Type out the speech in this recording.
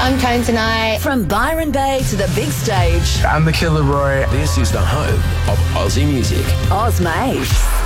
I'm Tone tonight. From Byron Bay to the big stage. I'm the Killer Roy. This is the home of Aussie music. Oz Mates.